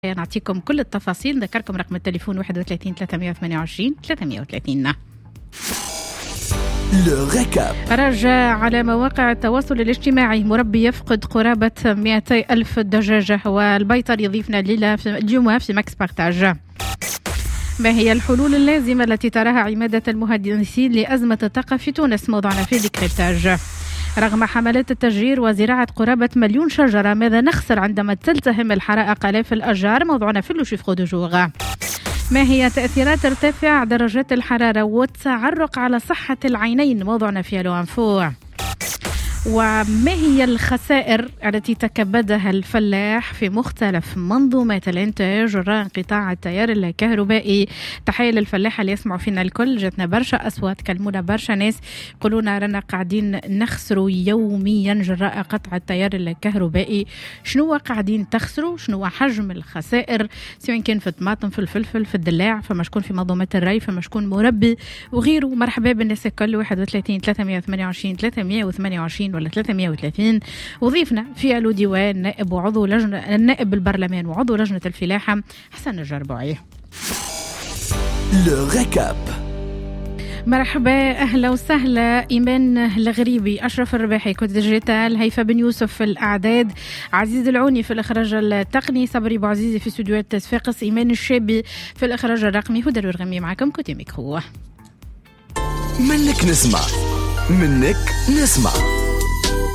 نعطيكم كل التفاصيل. ذكركم رقم التليفون 31 328 330. رجع على مواقع التواصل الاجتماعي مربي يفقد قرابة 200,000 دجاجة، والبيطر يضيفنا الليلة اليوم في ماكس بارتاج. ما هي الحلول اللازمة التي تراها عمادة المهندسين لأزمة الطاقة في تونس؟ موضوعنا في ديكريبتاج. رغم حملات التشجير وزراعة قرابة 1,000,000 شجرة، ماذا نخسر عندما تلتهم الحرائق آلاف الأشجار؟ موضوعنا في لوشيفرو دو جوغ. ما هي تأثيرات ارتفاع درجات الحرارة والتعرق على صحة العينين؟ موضوعنا في لو انفو. وما هي الخسائر التي تكبدها الفلاح في مختلف منظومات الانتاج جراء انقطاع التيار الكهربائي؟ تحية للفلاحة اللي يسمعوا فينا الكل. جاتنا برشا أصوات، كلمونا برشا ناس يقولونا رانا قاعدين نخسروا يوميا جراء قطع التيار الكهربائي. شنو قاعدين تخسروا؟ شنو حجم الخسائر؟ سواء كان في الطماطم، في الفلفل، في الدلاع، فما شكون في منظومات الري، فما شكون مربي وغيره. مرحبا بالناس الكل. 31 328 328 ولا 330. وضيفنا في الو ديوان نائب وعضو لجنة النائب البرلمان وعضو لجنة الفلاحة حسن الجربوعي. مرحبا، أهلا وسهلا. إيمان الغريبي، أشرف الرباحي كود ديجيتال، هيفا بن يوسف في الأعداد، عزيز العوني في الإخراج التقني، صبري بو عزيزي في استوديوهات صفاقس، إيمان الشابي في الإخراج الرقمي، هدى الرغمي معكم كوتي ميكرو. منك نسمع